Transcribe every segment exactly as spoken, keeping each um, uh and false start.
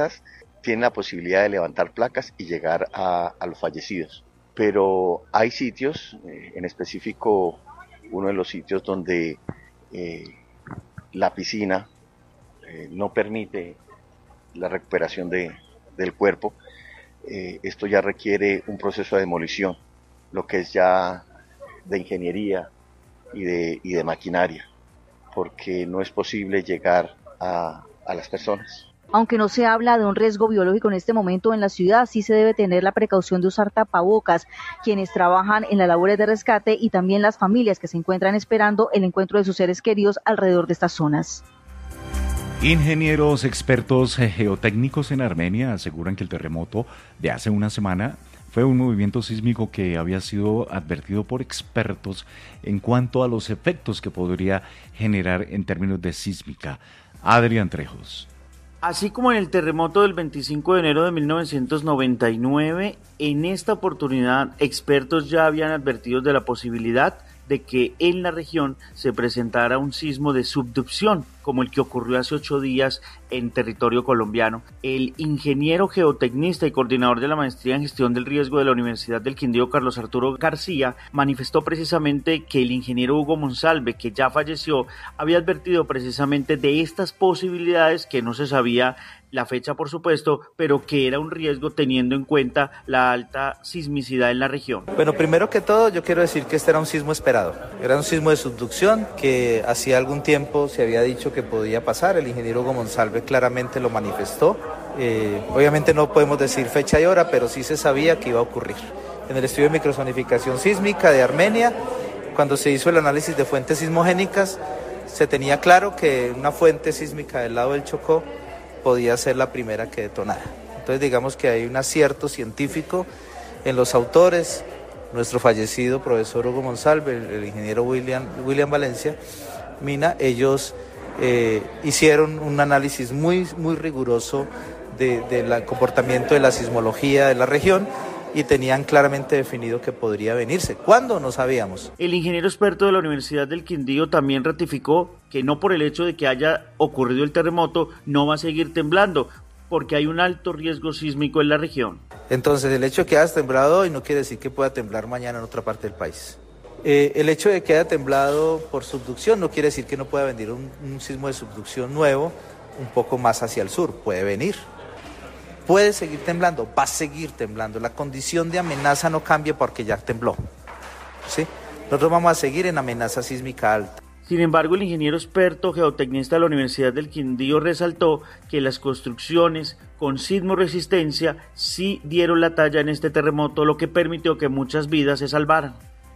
especialistas tienen la posibilidad de levantar placas y llegar a, a los fallecidos. Pero hay sitios, eh, en específico uno de los sitios donde eh, la piscina eh, no permite la recuperación de, del cuerpo. Eh, esto ya requiere un proceso de demolición, lo que es ya de ingeniería y de, y de maquinaria, porque no es posible llegar a, a las personas. Aunque no se habla de un riesgo biológico en este momento en la ciudad, sí se debe tener la precaución de usar tapabocas, quienes trabajan en las labores de rescate y también las familias que se encuentran esperando el encuentro de sus seres queridos alrededor de estas zonas. Ingenieros expertos geotécnicos en Armenia aseguran que el terremoto de hace una semana fue un movimiento sísmico que había sido advertido por expertos en cuanto a los efectos que podría generar en términos de sísmica. Adrián Trejos. Así como en el terremoto del veinticinco de enero de mil novecientos noventa y nueve, en esta oportunidad expertos ya habían advertido de la posibilidad de que en la región se presentara un sismo de subducción, como el que ocurrió hace ocho días en territorio colombiano. El ingeniero geotecnista y coordinador de la maestría en gestión del riesgo de la Universidad del Quindío, Carlos Arturo García, manifestó precisamente que el ingeniero Hugo Monsalve, que ya falleció, había advertido precisamente de estas posibilidades, que no se sabía la fecha por supuesto, pero que era un riesgo teniendo en cuenta la alta sismicidad en la región. Bueno, primero que todo yo quiero decir que este era un sismo esperado, era un sismo de subducción que hacía algún tiempo se había dicho que podía pasar, el ingeniero Hugo Monsalve claramente lo manifestó, eh, obviamente no podemos decir fecha y hora, pero sí se sabía que iba a ocurrir. En el estudio de microzonificación sísmica de Armenia, cuando se hizo el análisis de fuentes sismogénicas, se tenía claro que una fuente sísmica del lado del Chocó podía ser la primera que detonara. Entonces digamos que hay un acierto científico en los autores, nuestro fallecido profesor Hugo Monsalve, el, el ingeniero William, William Valencia Mina, ellos eh, hicieron un análisis muy, muy riguroso del de de comportamiento de la sismología de la región y tenían claramente definido que podría venirse. ¿Cuándo? No sabíamos. El ingeniero experto de la Universidad del Quindío también ratificó que no por el hecho de que haya ocurrido el terremoto no va a seguir temblando, porque hay un alto riesgo sísmico en la región. Entonces, el hecho de que haya temblado hoy no quiere decir que pueda temblar mañana en otra parte del país. Eh, el hecho de que haya temblado por subducción no quiere decir que no pueda venir un, un sismo de subducción nuevo un poco más hacia el sur. Puede venir. Puede seguir temblando, va a seguir temblando. La condición de amenaza no cambia porque ya tembló, ¿sí? Nosotros vamos a seguir en amenaza sísmica alta. Sin embargo, el ingeniero experto geotecnista de la Universidad del Quindío resaltó que las construcciones con sismoresistencia sí dieron la talla en este terremoto, lo que permitió que muchas vidas se salvaran.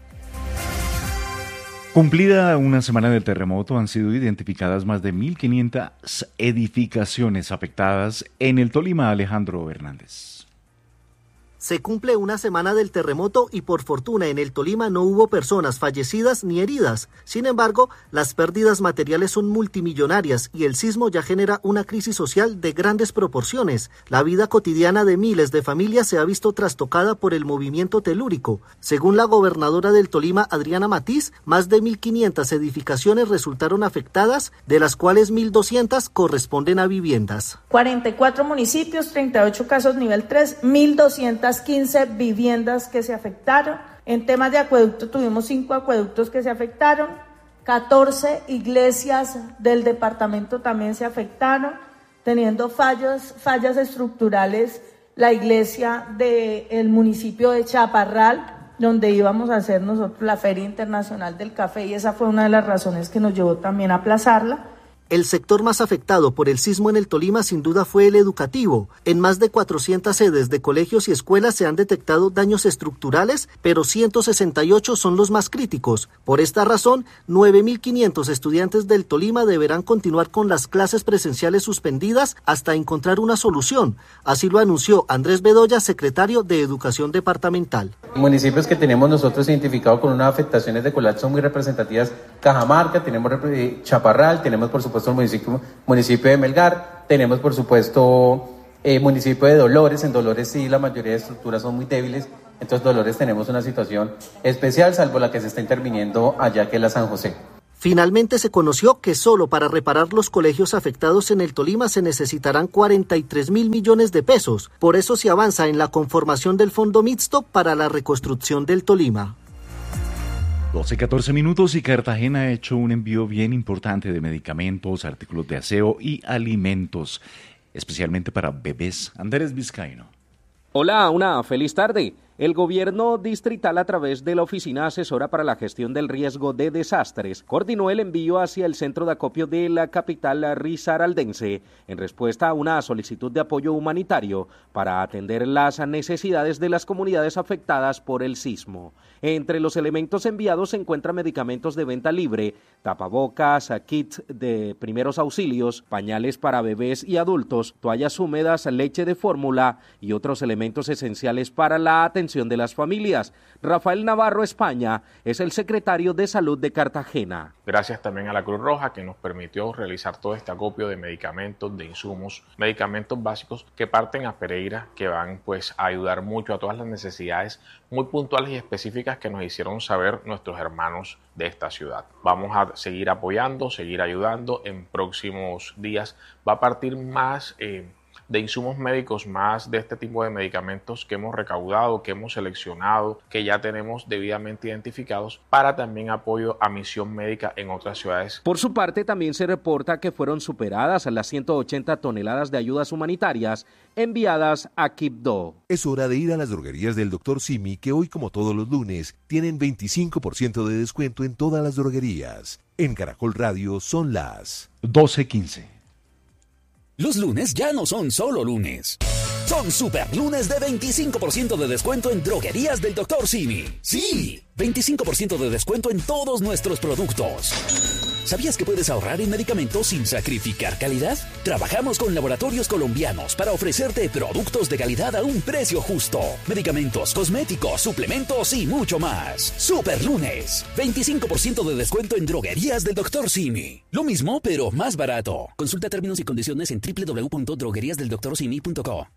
Cumplida una semana del terremoto, han sido identificadas más de mil quinientas edificaciones afectadas en el Tolima. Alejandro Hernández. Se cumple una semana del terremoto y por fortuna en el Tolima no hubo personas fallecidas ni heridas. Sin embargo, las pérdidas materiales son multimillonarias y el sismo ya genera una crisis social de grandes proporciones. La vida cotidiana de miles de familias se ha visto trastocada por el movimiento telúrico. Según la gobernadora del Tolima, Adriana Matiz, más de mil quinientas edificaciones resultaron afectadas, de las cuales mil doscientas corresponden a viviendas. cuarenta y cuatro municipios, treinta y ocho casos nivel tres, mil doscientas quince viviendas que se afectaron. En temas de acueducto tuvimos cinco acueductos que se afectaron, catorce iglesias del departamento también se afectaron, teniendo fallas, fallas estructurales la iglesia del municipio de Chaparral, donde íbamos a hacer nosotros la Feria Internacional del Café, y esa fue una de las razones que nos llevó también a aplazarla. El sector más afectado por el sismo en el Tolima sin duda fue el educativo. En más de cuatrocientas sedes de colegios y escuelas se han detectado daños estructurales, pero ciento sesenta y ocho son los más críticos. Por esta razón, nueve mil quinientos estudiantes del Tolima deberán continuar con las clases presenciales suspendidas hasta encontrar una solución. Así lo anunció Andrés Bedoya, secretario de Educación Departamental. Municipios que tenemos nosotros identificados con unas afectaciones de colapso muy representativas: Cajamarca, tenemos Chaparral, tenemos por supuesto el municipio, municipio de Melgar, tenemos por supuesto el eh, municipio de Dolores. En Dolores sí la mayoría de estructuras son muy débiles, entonces Dolores tenemos una situación especial, salvo la que se está interviniendo allá, que es la San José. Finalmente se conoció que solo para reparar los colegios afectados en el Tolima se necesitarán cuarenta y tres mil millones de pesos. Por eso se avanza en la conformación del Fondo Mixto para la reconstrucción del Tolima. doce, catorce minutos y Cartagena ha hecho un envío bien importante de medicamentos, artículos de aseo y alimentos, especialmente para bebés. Andrés Vizcaíno. Hola, una feliz tarde. El gobierno distrital, a través de la Oficina Asesora para la Gestión del Riesgo de Desastres, coordinó el envío hacia el centro de acopio de la capital risaraldense en respuesta a una solicitud de apoyo humanitario para atender las necesidades de las comunidades afectadas por el sismo. Entre los elementos enviados se encuentran medicamentos de venta libre, tapabocas, kits de primeros auxilios, pañales para bebés y adultos, toallas húmedas, leche de fórmula y otros elementos esenciales para la atención de las familias. Rafael Navarro España es el secretario de Salud de Cartagena. Gracias también a la Cruz Roja, que nos permitió realizar todo este acopio de medicamentos, de insumos, medicamentos básicos que parten a Pereira, que van pues a ayudar mucho a todas las necesidades muy puntuales y específicas que nos hicieron saber nuestros hermanos de esta ciudad. Vamos a seguir apoyando, seguir ayudando. En próximos días va a partir más eh, de insumos médicos, más de este tipo de medicamentos que hemos recaudado, que hemos seleccionado, que ya tenemos debidamente identificados para también apoyo a misión médica en otras ciudades. Por su parte, también se reporta que fueron superadas las ciento ochenta toneladas de ayudas humanitarias enviadas a Quibdó. Es hora de ir a las droguerías del doctor Simi, que hoy, como todos los lunes, tienen veinticinco por ciento de descuento en todas las droguerías. En Caracol Radio son las doce quince. Los lunes ya no son solo lunes. Son super lunes de veinticinco por ciento de descuento en droguerías del doctor Simi. ¡Sí! veinticinco por ciento de descuento en todos nuestros productos. ¿Sabías que puedes ahorrar en medicamentos sin sacrificar calidad? Trabajamos con laboratorios colombianos para ofrecerte productos de calidad a un precio justo. Medicamentos, cosméticos, suplementos y mucho más. Super lunes. veinticinco por ciento de descuento en droguerías del doctor Simi. Lo mismo, pero más barato. Consulta términos y condiciones en doble u doble u doble u punto droguerías del doctor simi punto co.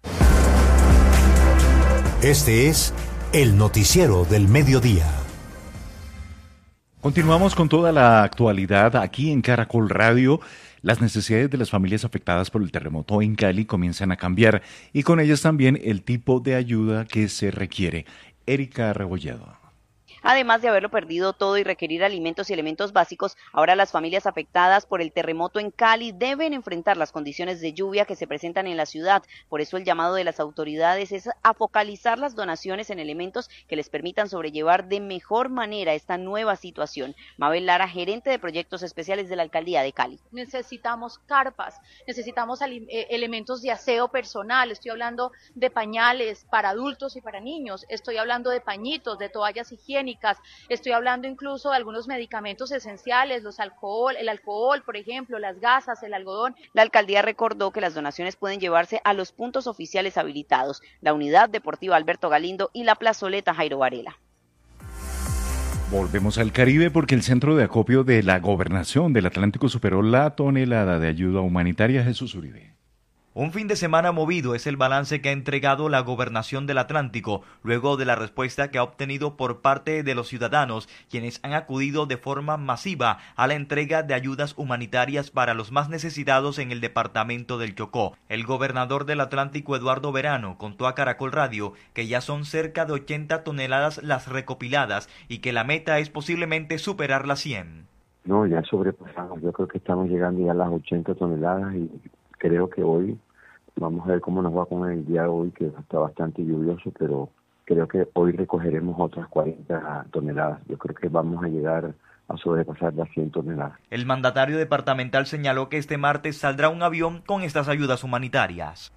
Este es el noticiero del mediodía. Continuamos con toda la actualidad aquí en Caracol Radio. Las necesidades de las familias afectadas por el terremoto en Cali comienzan a cambiar y con ellas también el tipo de ayuda que se requiere. Erika Rebolledo. Además de haberlo perdido todo y requerir alimentos y elementos básicos, ahora las familias afectadas por el terremoto en Cali deben enfrentar las condiciones de lluvia que se presentan en la ciudad. Por eso el llamado de las autoridades es a focalizar las donaciones en elementos que les permitan sobrellevar de mejor manera esta nueva situación. Mabel Lara, gerente de proyectos especiales de la Alcaldía de Cali. Necesitamos carpas, necesitamos elementos de aseo personal, estoy hablando de pañales para adultos y para niños, estoy hablando de pañitos, de toallas higiénicas, estoy hablando incluso de algunos medicamentos esenciales, los alcohol, el alcohol, por ejemplo, las gasas, el algodón. La alcaldía recordó que las donaciones pueden llevarse a los puntos oficiales habilitados, la Unidad Deportiva Alberto Galindo y la Plazoleta Jairo Varela. Volvemos al Caribe porque el Centro de Acopio de la Gobernación del Atlántico superó la tonelada de ayuda humanitaria. Jesús Uribe. Un fin de semana movido es el balance que ha entregado la Gobernación del Atlántico, luego de la respuesta que ha obtenido por parte de los ciudadanos, quienes han acudido de forma masiva a la entrega de ayudas humanitarias para los más necesitados en el departamento del Chocó. El gobernador del Atlántico, Eduardo Verano, contó a Caracol Radio que ya son cerca de ochenta toneladas las recopiladas y que la meta es posiblemente superar las cien. No, ya sobrepasamos, yo creo que estamos llegando ya a las ochenta toneladas y creo que hoy vamos a ver cómo nos va con el día de hoy, que está bastante lluvioso, pero creo que hoy recogeremos otras cuarenta toneladas. Yo creo que vamos a llegar a sobrepasar las cien toneladas. El mandatario departamental señaló que este martes saldrá un avión con estas ayudas humanitarias.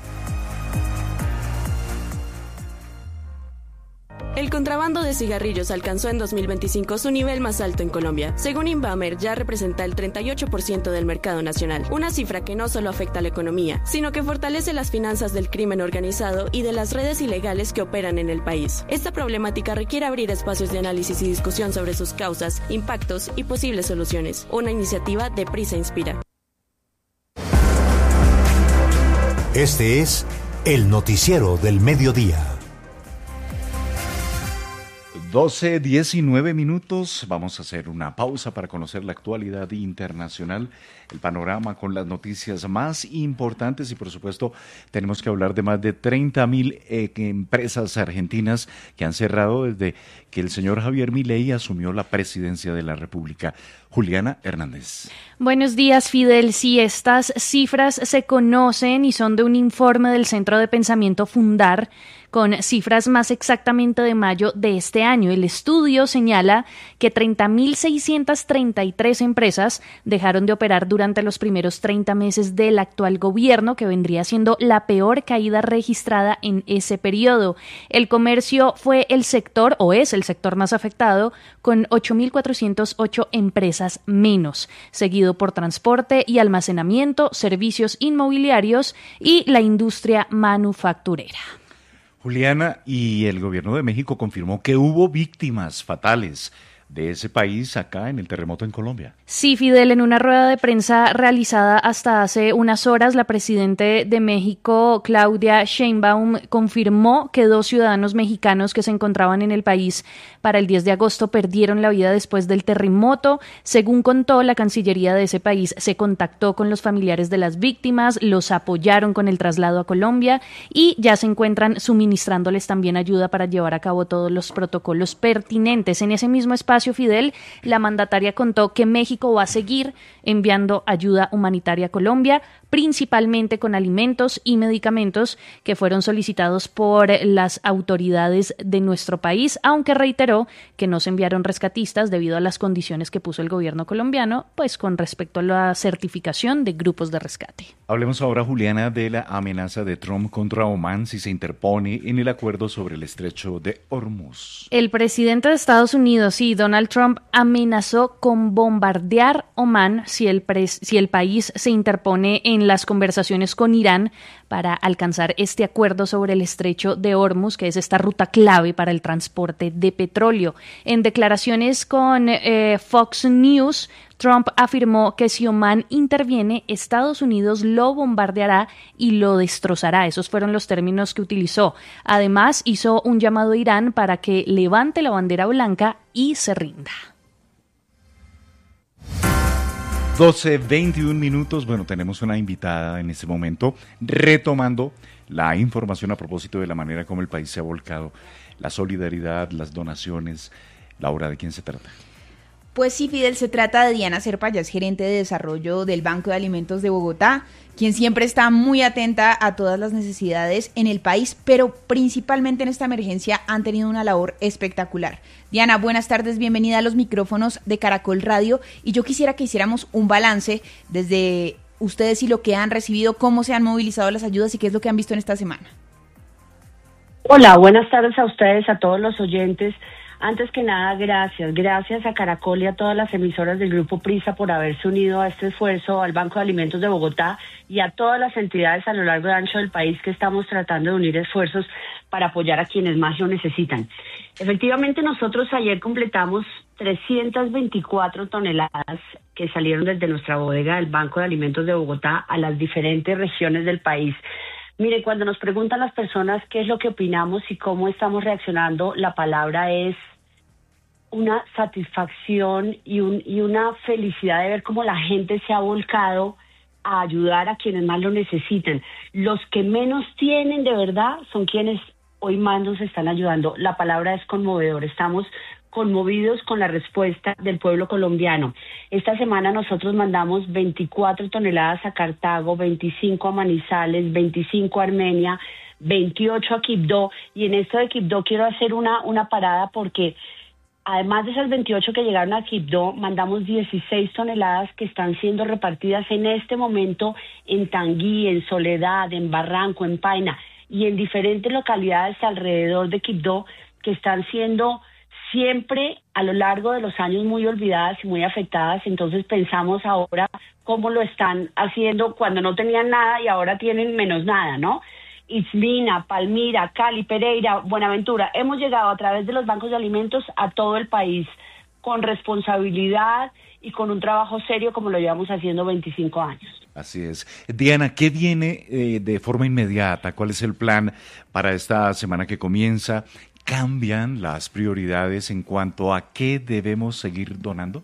El contrabando de cigarrillos alcanzó en dos mil veinticinco su nivel más alto en Colombia. Según Invamer, ya representa el treinta y ocho por ciento del mercado nacional, una cifra que no solo afecta a la economía, sino que fortalece las finanzas del crimen organizado y de las redes ilegales que operan en el país. Esta problemática requiere abrir espacios de análisis y discusión sobre sus causas, impactos y posibles soluciones. Una iniciativa de Prisa Inspira. Este es el noticiero del mediodía. doce diecinueve minutos, vamos a hacer una pausa para conocer la actualidad internacional, el panorama con las noticias más importantes y por supuesto tenemos que hablar de más de treinta mil eh, empresas argentinas que han cerrado desde que el señor Javier Milei asumió la presidencia de la República. Juliana Hernández. Buenos días, Fidel. Sí, estas cifras se conocen y son de un informe del Centro de Pensamiento Fundar, con cifras más exactamente de mayo de este año. El estudio señala que treinta mil seiscientas treinta y tres empresas dejaron de operar durante los primeros treinta meses del actual gobierno, que vendría siendo la peor caída registrada en ese periodo. El comercio fue el sector, o es el sector más afectado, con ocho mil cuatrocientas ocho empresas menos, seguido por transporte y almacenamiento, servicios inmobiliarios y la industria manufacturera. Juliana, y el gobierno de México confirmó que hubo víctimas fatales de ese país acá en el terremoto en Colombia. Sí, Fidel, en una rueda de prensa realizada hasta hace unas horas, la presidenta de México, Claudia Sheinbaum, confirmó que dos ciudadanos mexicanos que se encontraban en el país para el diez de agosto perdieron la vida después del terremoto. Según contó, la Cancillería de ese país se contactó con los familiares de las víctimas, los apoyaron con el traslado a Colombia y ya se encuentran suministrándoles también ayuda para llevar a cabo todos los protocolos pertinentes. En ese mismo espacio, Fidel, la mandataria contó que México va a seguir enviando ayuda humanitaria a Colombia, principalmente con alimentos y medicamentos que fueron solicitados por las autoridades de nuestro país, aunque reiteró que no se enviaron rescatistas debido a las condiciones que puso el gobierno colombiano, pues con respecto a la certificación de grupos de rescate. Hablemos ahora, Juliana, de la amenaza de Trump contra Omán si se interpone en el acuerdo sobre el estrecho de Hormuz. El presidente de Estados Unidos, sí, Donald Trump, amenazó con bombardear Omán si el, pres- si el país se interpone en en las conversaciones con Irán para alcanzar este acuerdo sobre el estrecho de Hormuz, que es esta ruta clave para el transporte de petróleo. En declaraciones con eh, Fox News, Trump afirmó que si Omán interviene, Estados Unidos lo bombardeará y lo destrozará. Esos fueron los términos que utilizó. Además, hizo un llamado a Irán para que levante la bandera blanca y se rinda. doce veintiún minutos, bueno, tenemos una invitada en este momento retomando la información a propósito de la manera como el país se ha volcado, la solidaridad, las donaciones. Laura, ¿de quién se trata? Pues sí, Fidel, se trata de Diana Serpa, ya es gerente de desarrollo del Banco de Alimentos de Bogotá, quien siempre está muy atenta a todas las necesidades en el país, pero principalmente en esta emergencia han tenido una labor espectacular. Diana, buenas tardes, bienvenida a los micrófonos de Caracol Radio, y yo quisiera que hiciéramos un balance desde ustedes y lo que han recibido, cómo se han movilizado las ayudas y qué es lo que han visto en esta semana. Hola, buenas tardes a ustedes, a todos los oyentes. Antes que nada, gracias. Gracias a Caracol y a todas las emisoras del Grupo Prisa por haberse unido a este esfuerzo, al Banco de Alimentos de Bogotá y a todas las entidades a lo largo y ancho del país que estamos tratando de unir esfuerzos para apoyar a quienes más lo necesitan. Efectivamente, nosotros ayer completamos trescientas veinticuatro toneladas que salieron desde nuestra bodega del Banco de Alimentos de Bogotá a las diferentes regiones del país. Mire, cuando nos preguntan las personas qué es lo que opinamos y cómo estamos reaccionando, la palabra es una satisfacción y, un, y una felicidad de ver cómo la gente se ha volcado a ayudar a quienes más lo necesitan. Los que menos tienen de verdad son quienes hoy más nos están ayudando. La palabra es conmovedor. Estamos conmovidos con la respuesta del pueblo colombiano. Esta semana nosotros mandamos veinticuatro toneladas a Cartago, veinticinco a Manizales, veinticinco a Armenia, veintiocho a Quibdó, y en esto de Quibdó quiero hacer una, una parada porque además de esas veintiocho que llegaron a Quibdó, mandamos dieciséis toneladas que están siendo repartidas en este momento en Tanguí, en Soledad, en Barranco, en Paina y en diferentes localidades alrededor de Quibdó que están siendo siempre a lo largo de los años muy olvidadas y muy afectadas. Entonces pensamos ahora cómo lo están haciendo cuando no tenían nada y ahora tienen menos nada, ¿no? Islina, Palmira, Cali, Pereira, Buenaventura. Hemos llegado a través de los bancos de alimentos a todo el país con responsabilidad y con un trabajo serio como lo llevamos haciendo veinticinco años. Así es. Diana, ¿qué viene eh, de forma inmediata? ¿Cuál es el plan para esta semana que comienza? ¿cambian las prioridades en cuanto a qué debemos seguir donando?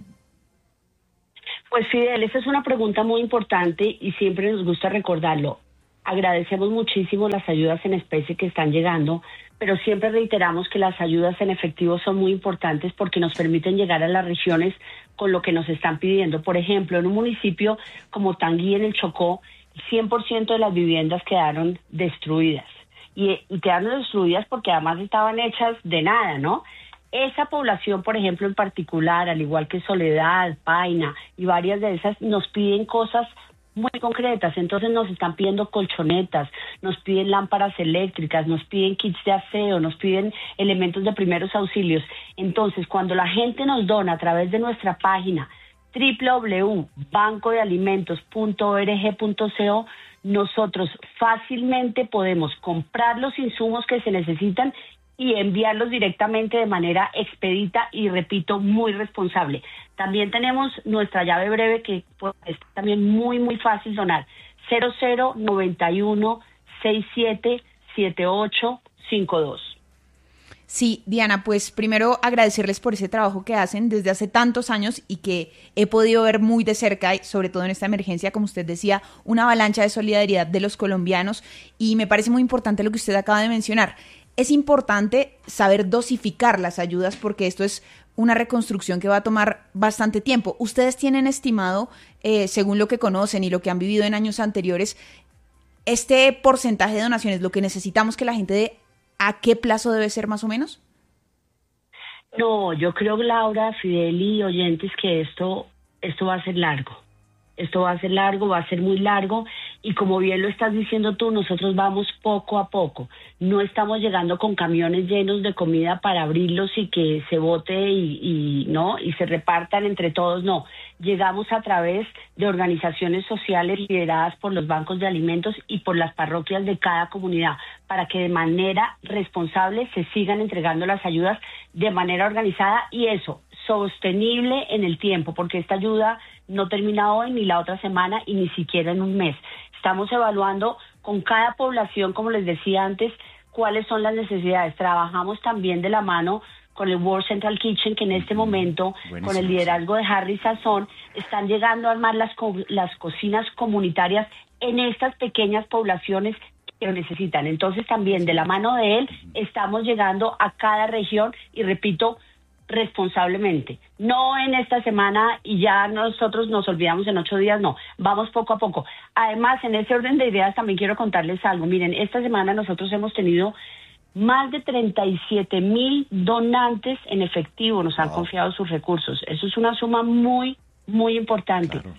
Pues Fidel, esa es una pregunta muy importante y siempre nos gusta recordarlo. Agradecemos muchísimo las ayudas en especie que están llegando, pero siempre reiteramos que las ayudas en efectivo son muy importantes porque nos permiten llegar a las regiones con lo que nos están pidiendo. Por ejemplo, en un municipio como Tanguy, en el Chocó, cien por ciento de las viviendas quedaron destruidas. Y, y quedaron destruidas porque además estaban hechas de nada, ¿no? Esa población, por ejemplo, en particular, al igual que Soledad, Paina y varias de esas, nos piden cosas muy concretas. Entonces nos están pidiendo colchonetas, nos piden lámparas eléctricas, nos piden kits de aseo, nos piden elementos de primeros auxilios. Entonces, cuando la gente nos dona a través de nuestra página doble u doble u doble u punto banco de alimentos punto org punto co, nosotros fácilmente podemos comprar los insumos que se necesitan y enviarlos directamente de manera expedita y, repito, muy responsable. También tenemos nuestra llave breve que pues, es también muy, muy fácil donar. cero cero nueve uno seis siete siete ocho cinco dos. Sí, Diana, pues primero agradecerles por ese trabajo que hacen desde hace tantos años y que he podido ver muy de cerca, sobre todo en esta emergencia, como usted decía, una avalancha de solidaridad de los colombianos, y me parece muy importante lo que usted acaba de mencionar. Es importante saber dosificar las ayudas porque esto es una reconstrucción que va a tomar bastante tiempo. ¿Ustedes tienen estimado, eh, según lo que conocen y lo que han vivido en años anteriores, este porcentaje de donaciones, lo que necesitamos que la gente dé, a qué plazo debe ser más o menos? No, yo creo, Laura, Fidel y oyentes, que esto, esto va a ser largo. Esto va a ser largo, va a ser muy largo, y como bien lo estás diciendo tú, nosotros vamos poco a poco. No estamos llegando con camiones llenos de comida para abrirlos y que se bote y, y no y se repartan entre todos, no. Llegamos a través de organizaciones sociales lideradas por los bancos de alimentos y por las parroquias de cada comunidad, para que de manera responsable se sigan entregando las ayudas de manera organizada y eso, sostenible en el tiempo, porque esta ayuda no termina hoy, ni la otra semana, y ni siquiera en un mes. Estamos evaluando con cada población, como les decía antes, cuáles son las necesidades. Trabajamos también de la mano con el World Central Kitchen, que en este momento, buenísimo, con el liderazgo de Harry Sazón, están llegando a armar las, co las cocinas comunitarias en estas pequeñas poblaciones que lo necesitan. Entonces también de la mano de él estamos llegando a cada región y, repito, responsablemente, no en esta semana y ya nosotros nos olvidamos en ocho días, no, vamos poco a poco. Además, en ese orden de ideas también quiero contarles algo. Miren, esta semana nosotros hemos tenido más de treinta y siete mil donantes en efectivo, nos han wow. confiado sus recursos. Eso es una suma muy, muy importante. Claro.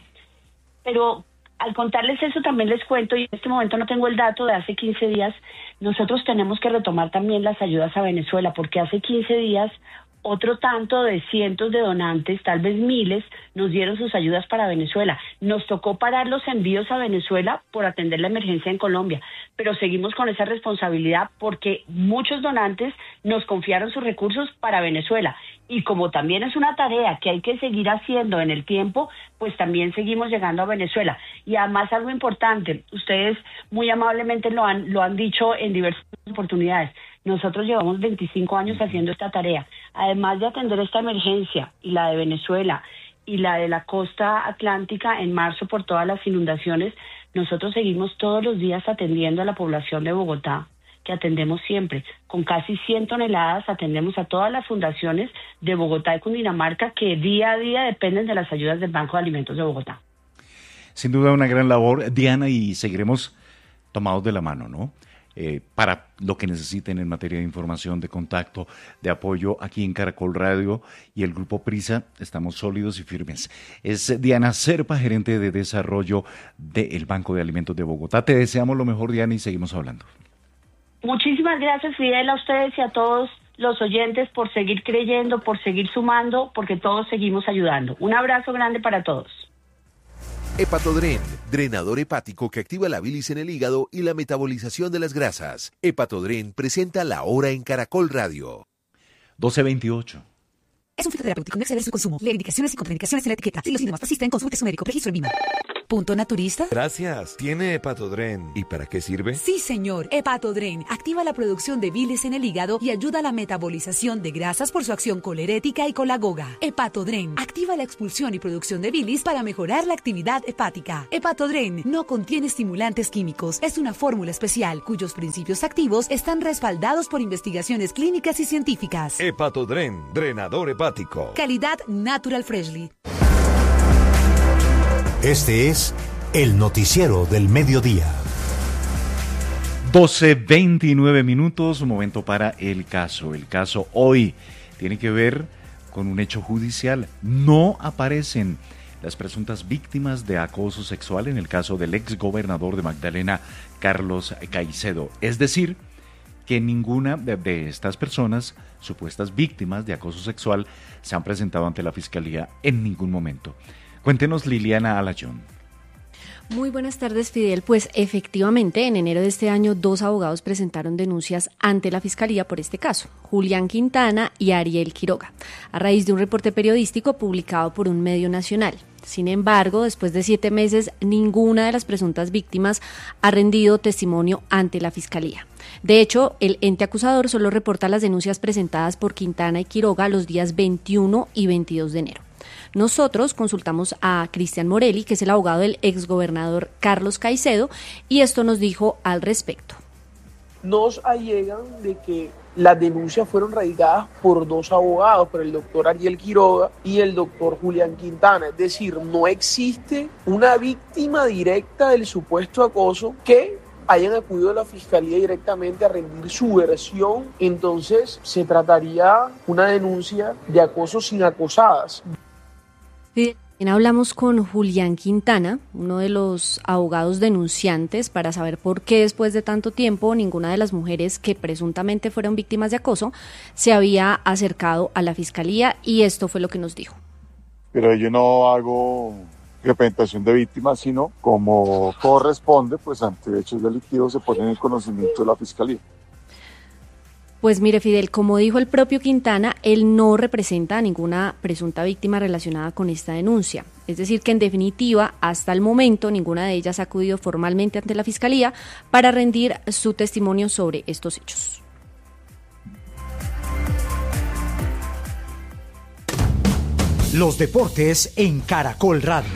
Pero al contarles eso también les cuento, y en este momento no tengo el dato de hace quince días, nosotros tenemos que retomar también las ayudas a Venezuela, porque hace quince días otro tanto de cientos de donantes, tal vez miles, nos dieron sus ayudas para Venezuela. Nos tocó parar los envíos a Venezuela por atender la emergencia en Colombia, pero seguimos con esa responsabilidad porque muchos donantes nos confiaron sus recursos para Venezuela. Y como también es una tarea que hay que seguir haciendo en el tiempo, pues también seguimos llegando a Venezuela. Y además algo importante, ustedes muy amablemente lo han, lo han dicho en diversas oportunidades. Nosotros llevamos veinticinco años haciendo esta tarea. Además de atender esta emergencia y la de Venezuela y la de la costa atlántica en marzo por todas las inundaciones, nosotros seguimos todos los días atendiendo a la población de Bogotá, que atendemos siempre. Con casi cien toneladas atendemos a todas las fundaciones de Bogotá y Cundinamarca que día a día dependen de las ayudas del Banco de Alimentos de Bogotá. Sin duda una gran labor, Diana, y seguiremos tomados de la mano, ¿no? Eh, para lo que necesiten en materia de información, de contacto, de apoyo aquí en Caracol Radio y el Grupo Prisa, estamos sólidos y firmes. Es Diana Serpa, gerente de desarrollo del Banco de Alimentos de Bogotá. Te deseamos lo mejor, Diana, y seguimos hablando. Muchísimas gracias, Fidel, a ustedes y a todos los oyentes por seguir creyendo, por seguir sumando, porque todos seguimos ayudando. Un abrazo grande para todos. Hepatodren, drenador hepático que activa la bilis en el hígado y la metabolización de las grasas. Hepatodren presenta La Hora en Caracol Radio. doce veintiocho. Es un fitoterapéutico, no exceder su consumo. Lee indicaciones y contraindicaciones en la etiqueta. Si los síntomas persisten, consulte a su médico. Registro en V I M A. Punto Naturista. Gracias. ¿Tiene Hepatodren? ¿Y para qué sirve? Sí, señor. Hepatodren activa la producción de bilis en el hígado y ayuda a la metabolización de grasas por su acción colerética y colagoga. Hepatodren activa la expulsión y producción de bilis para mejorar la actividad hepática. Hepatodren no contiene estimulantes químicos. Es una fórmula especial cuyos principios activos están respaldados por investigaciones clínicas y científicas. Hepatodren, drenador hepático. Calidad Natural Freshly. Este es el noticiero del mediodía. doce veintinueve minutos, un momento para el caso. El caso hoy tiene que ver con un hecho judicial. No aparecen las presuntas víctimas de acoso sexual en el caso del ex gobernador de Magdalena, Carlos Caicedo. Es decir, que ninguna de, de estas personas, supuestas víctimas de acoso sexual, se han presentado ante la Fiscalía en ningún momento. Cuéntenos, Liliana Alayón. Muy buenas tardes, Fidel. Pues efectivamente, en enero de este año, dos abogados presentaron denuncias ante la Fiscalía por este caso, Julián Quintana y Ariel Quiroga, a raíz de un reporte periodístico publicado por un medio nacional. Sin embargo, después de siete meses, ninguna de las presuntas víctimas ha rendido testimonio ante la Fiscalía. De hecho, el ente acusador solo reporta las denuncias presentadas por Quintana y Quiroga los días veintiuno y veintidós de enero. Nosotros consultamos a Cristian Morelli, que es el abogado del exgobernador Carlos Caicedo, y esto nos dijo al respecto. Nos allegan de que las denuncias fueron radicadas por dos abogados, por el doctor Ariel Quiroga y el doctor Julián Quintana. Es decir, no existe una víctima directa del supuesto acoso que hayan acudido a la Fiscalía directamente a rendir su versión. Entonces, se trataría una denuncia de acoso sin acosadas. También hablamos con Julián Quintana, uno de los abogados denunciantes, para saber por qué después de tanto tiempo ninguna de las mujeres que presuntamente fueron víctimas de acoso se había acercado a la Fiscalía, y esto fue lo que nos dijo. Pero yo no hago representación de víctimas, sino como corresponde, pues ante hechos delictivos se ponen en conocimiento de la Fiscalía. Pues mire, Fidel, como dijo el propio Quintana, él no representa a ninguna presunta víctima relacionada con esta denuncia. Es decir, que en definitiva, hasta el momento, ninguna de ellas ha acudido formalmente ante la Fiscalía para rendir su testimonio sobre estos hechos. Los deportes en Caracol Radio.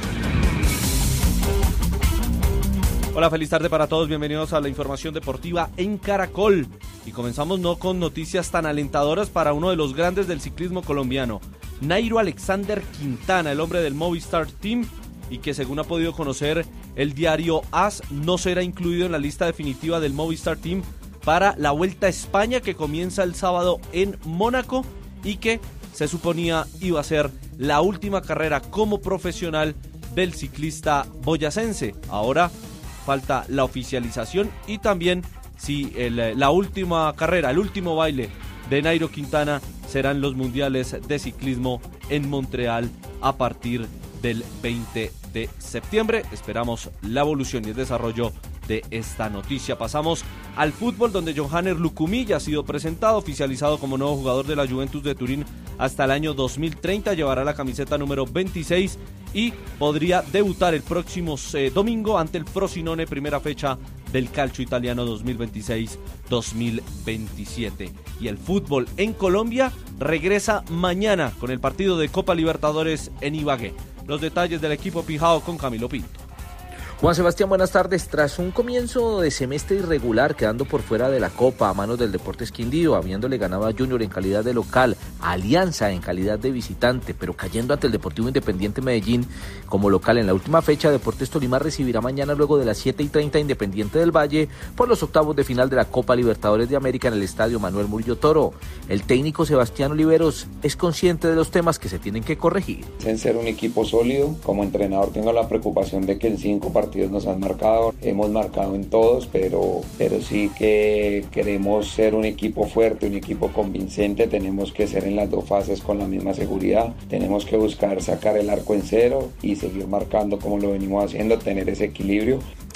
Hola, feliz tarde para todos, bienvenidos a la información deportiva en Caracol. Y comenzamos no con noticias tan alentadoras para uno de los grandes del ciclismo colombiano, Nairo Alexander Quintana, el hombre del Movistar Team, y que según ha podido conocer el diario A S, no será incluido en la lista definitiva del Movistar Team para la Vuelta a España, que comienza el sábado en Mónaco y que se suponía iba a ser la última carrera como profesional del ciclista boyacense. Ahora falta la oficialización y también si el, la última carrera, el último baile de Nairo Quintana serán los mundiales de ciclismo en Montreal a partir del veinte de septiembre. Esperamos la evolución y el desarrollo de esta noticia. Pasamos al fútbol, donde Johanner Lucumí ya ha sido presentado, oficializado como nuevo jugador de la Juventus de Turín hasta el año dos mil treinta, llevará la camiseta número veintiséis y podría debutar el próximo eh, domingo ante el Frosinone, primera fecha del calcio italiano dos mil veintiséis dos mil veintisiete. Y el fútbol en Colombia regresa mañana con el partido de Copa Libertadores en Ibagué. Los detalles del equipo Pijao con Camilo Pinto. Juan Sebastián, buenas tardes. Tras un comienzo de semestre irregular, quedando por fuera de la Copa a manos del Deportes Quindío, habiéndole ganado a Junior en calidad de local, a Alianza en calidad de visitante, pero cayendo ante el Deportivo Independiente Medellín como local en la última fecha, Deportes Tolima recibirá mañana luego de las siete y treinta Independiente del Valle por los octavos de final de la Copa Libertadores de América en el Estadio Manuel Murillo Toro. El técnico Sebastián Oliveros es consciente de los temas que se tienen que corregir. En ser un equipo sólido, como entrenador tengo la preocupación de que en cinco partidos partidos nos han marcado, hemos marcado en todos, pero, pero sí que queremos ser un equipo fuerte, un equipo convincente, tenemos que ser en las dos fases con la misma seguridad, tenemos que buscar sacar el arco en cero y seguir marcando como lo venimos haciendo, tener ese equilibrio.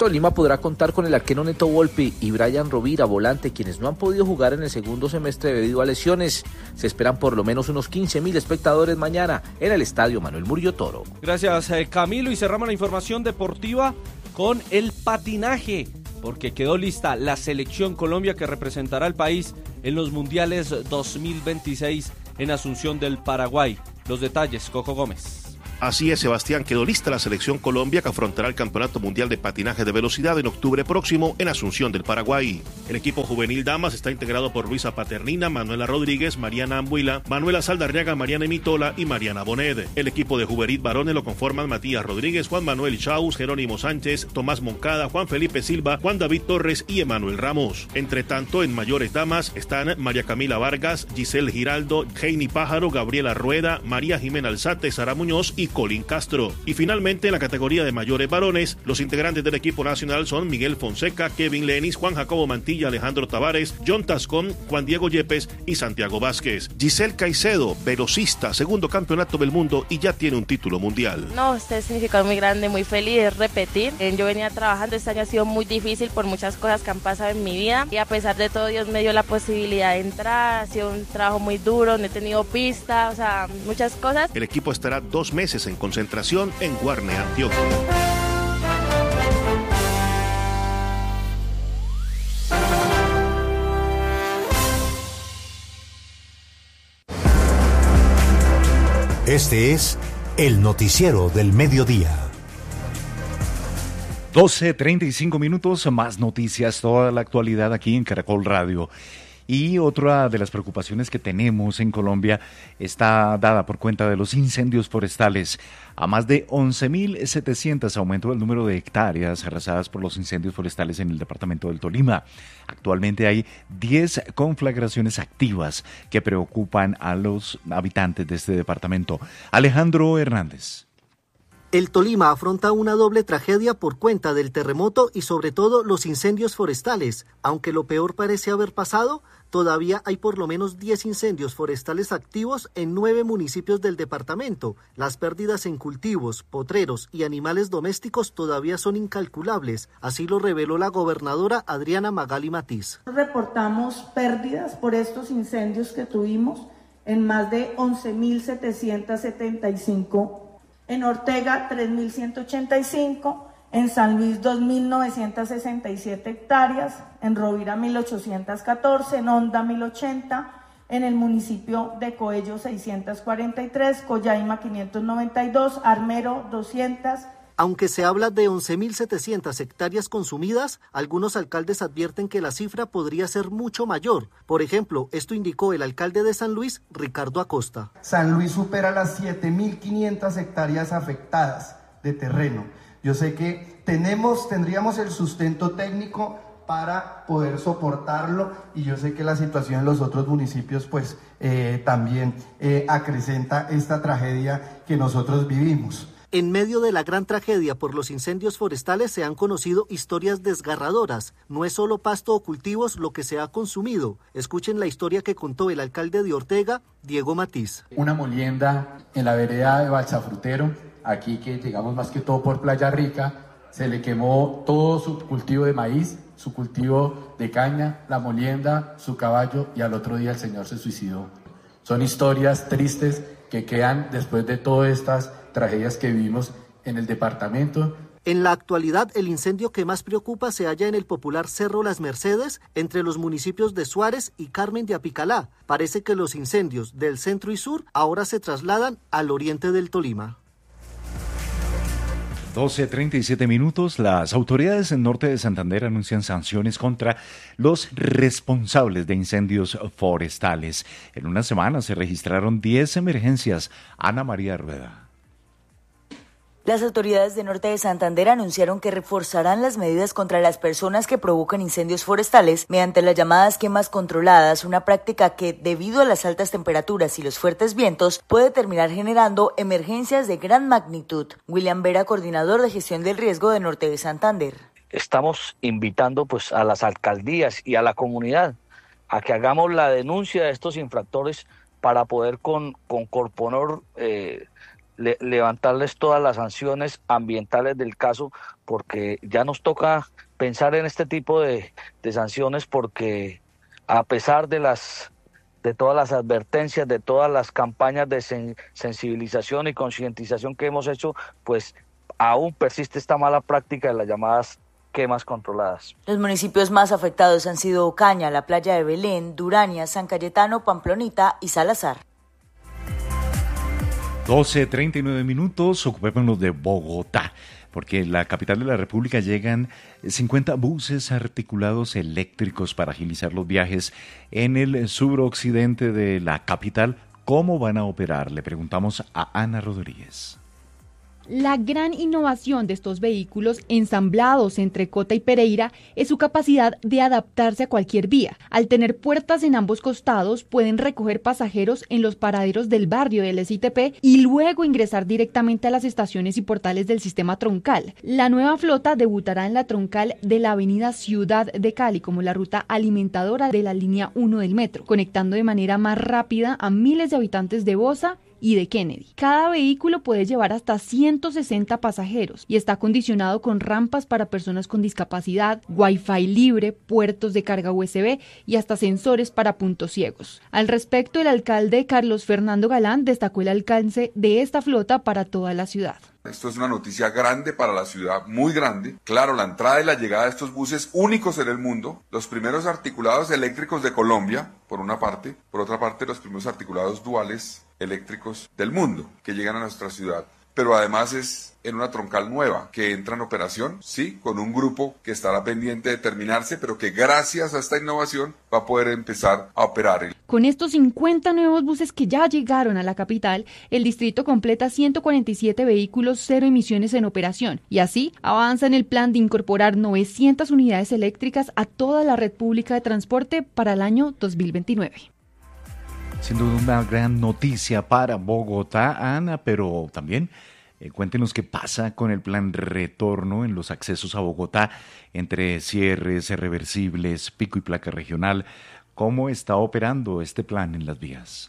Tolima podrá contar con el arquero Neto Volpi y Brian Rovira, volante, quienes no han podido jugar en el segundo semestre debido a lesiones. Se esperan por lo menos unos quince mil espectadores mañana en el estadio Manuel Murillo Toro. Gracias, eh, Camilo, y cerramos la información deportiva con el patinaje, porque quedó lista la selección Colombia que representará al país en los mundiales dos mil veintiséis en Asunción del Paraguay. Los detalles, Coco Gómez. Así es, Sebastián, quedó lista la selección Colombia que afrontará el Campeonato Mundial de Patinaje de Velocidad en octubre próximo en Asunción del Paraguay. El equipo juvenil damas está integrado por Luisa Paternina, Manuela Rodríguez, Mariana Ambuila, Manuela Saldarriaga, Mariana Emitola y Mariana Bonet. El equipo de juvenil varones lo conforman Matías Rodríguez, Juan Manuel Chaus, Jerónimo Sánchez, Tomás Moncada, Juan Felipe Silva, Juan David Torres y Emanuel Ramos. Entre tanto, en mayores damas están María Camila Vargas, Giselle Giraldo, Heini Pájaro, Gabriela Rueda, María Jimena Alzate, Sara Muñoz y Colín Castro. Y finalmente, en la categoría de mayores varones, los integrantes del equipo nacional son Miguel Fonseca, Kevin Lenis, Juan Jacobo Mantilla, Alejandro Tavares, John Tascón, Juan Diego Yepes y Santiago Vázquez. Giselle Caicedo, velocista, segundo campeonato del mundo y ya tiene un título mundial. No, este significado muy grande, muy feliz, es repetir. Yo venía trabajando, este año ha sido muy difícil por muchas cosas que han pasado en mi vida y a pesar de todo Dios me dio la posibilidad de entrar, ha sido un trabajo muy duro, no he tenido pista, o sea, muchas cosas. El equipo estará dos meses en concentración en Guarne, Antioquia. Este es el noticiero del mediodía. doce treinta y cinco minutos, más noticias, toda la actualidad aquí en Caracol Radio. Y otra de las preocupaciones que tenemos en Colombia está dada por cuenta de los incendios forestales. A más de once mil setecientos aumentó el número de hectáreas arrasadas por los incendios forestales en el departamento del Tolima. Actualmente hay diez conflagraciones activas que preocupan a los habitantes de este departamento. Alejandro Hernández. El Tolima afronta una doble tragedia por cuenta del terremoto y sobre todo los incendios forestales. Aunque lo peor parece haber pasado, todavía hay por lo menos diez incendios forestales activos en nueve municipios del departamento. Las pérdidas en cultivos, potreros y animales domésticos todavía son incalculables. Así lo reveló la gobernadora Adriana Magali Matiz. Reportamos pérdidas por estos incendios que tuvimos en más de once mil setecientos setenta y cinco. En Ortega, tres mil ciento ochenta y cinco, en San Luis, dos mil novecientos sesenta y siete hectáreas, en Rovira, mil ochocientos catorce, en Honda, mil ochenta, en el municipio de Coello, seiscientos cuarenta y tres, Coyaima, quinientos noventa y dos, Armero, doscientos. Aunque se habla de once mil setecientas hectáreas consumidas, algunos alcaldes advierten que la cifra podría ser mucho mayor. Por ejemplo, esto indicó el alcalde de San Luis, Ricardo Acosta. San Luis supera las siete mil quinientas hectáreas afectadas de terreno. Yo sé que tenemos, tendríamos el sustento técnico para poder soportarlo y yo sé que la situación en los otros municipios pues eh, también eh, acrecenta esta tragedia que nosotros vivimos. En medio de la gran tragedia por los incendios forestales se han conocido historias desgarradoras. No es solo pasto o cultivos lo que se ha consumido. Escuchen la historia que contó el alcalde de Ortega, Diego Matiz. Una molienda en la vereda de Balsafrutero, aquí que llegamos más que todo por Playa Rica, se le quemó todo su cultivo de maíz, su cultivo de caña, la molienda, su caballo y al otro día el señor se suicidó. Son historias tristes que quedan después de todas estas tragedias que vivimos en el departamento. En la actualidad, el incendio que más preocupa se halla en el popular Cerro Las Mercedes, entre los municipios de Suárez y Carmen de Apicalá. Parece que los incendios del centro y sur ahora se trasladan al oriente del Tolima. doce treinta y siete minutos, las autoridades en norte de Santander anuncian sanciones contra los responsables de incendios forestales. En una semana se registraron diez emergencias. Ana María Rueda. Las autoridades de Norte de Santander anunciaron que reforzarán las medidas contra las personas que provocan incendios forestales mediante las llamadas quemas controladas, una práctica que, debido a las altas temperaturas y los fuertes vientos, puede terminar generando emergencias de gran magnitud. William Vera, coordinador de gestión del riesgo de Norte de Santander. Estamos invitando pues a las alcaldías y a la comunidad a que hagamos la denuncia de estos infractores para poder con, con Corponor eh, le, levantarles todas las sanciones ambientales del caso, porque ya nos toca pensar en este tipo de, de sanciones, porque a pesar de las de todas las advertencias, de todas las campañas de sen, sensibilización y concientización que hemos hecho, pues aún persiste esta mala práctica de las llamadas quemas controladas. Los municipios más afectados han sido Ocaña, la playa de Belén, Duraña, San Cayetano, Pamplonita y Salazar. doce treinta y nueve minutos, ocupémonos de Bogotá, porque en la capital de la República llegan cincuenta buses articulados eléctricos para agilizar los viajes en el suroccidente de la capital. ¿Cómo van a operar? Le preguntamos a Ana Rodríguez. La gran innovación de estos vehículos ensamblados entre Cota y Pereira es su capacidad de adaptarse a cualquier vía. Al tener puertas en ambos costados, pueden recoger pasajeros en los paraderos del barrio del S I T P y luego ingresar directamente a las estaciones y portales del sistema troncal. La nueva flota debutará en la troncal de la avenida Ciudad de Cali como la ruta alimentadora de la línea uno del metro, conectando de manera más rápida a miles de habitantes de Bosa y de Kennedy. Cada vehículo puede llevar hasta ciento sesenta pasajeros y está acondicionado con rampas para personas con discapacidad, Wi-Fi libre, puertos de carga U S B y hasta sensores para puntos ciegos. Al respecto, el alcalde Carlos Fernando Galán destacó el alcance de esta flota para toda la ciudad. Esto es una noticia grande para la ciudad, muy grande. Claro, la entrada y la llegada de estos buses únicos en el mundo, los primeros articulados eléctricos de Colombia, por una parte, por otra parte los primeros articulados duales eléctricos del mundo que llegan a nuestra ciudad. Pero además es en una troncal nueva que entra en operación, sí, con un grupo que estará pendiente de terminarse, pero que gracias a esta innovación va a poder empezar a operar. Con estos cincuenta nuevos buses que ya llegaron a la capital, el distrito completa ciento cuarenta y siete vehículos cero emisiones en operación y así avanza en el plan de incorporar novecientas unidades eléctricas a toda la red pública de transporte para el año dos mil veintinueve. Sin duda una gran noticia para Bogotá, Ana, pero también eh, cuéntenos qué pasa con el plan retorno en los accesos a Bogotá entre cierres, reversibles, pico y placa regional. ¿Cómo está operando este plan en las vías?